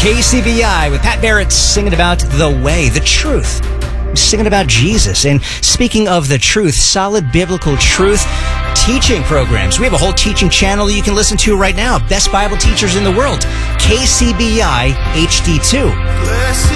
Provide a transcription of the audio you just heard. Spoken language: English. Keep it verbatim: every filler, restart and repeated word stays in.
K C B I with Pat Barrett singing about the way, the truth. Singing about Jesus. And speaking of the truth, solid biblical truth teaching programs. We have a whole teaching channel you can listen to right now. Best Bible teachers in the world. K C B I H D two.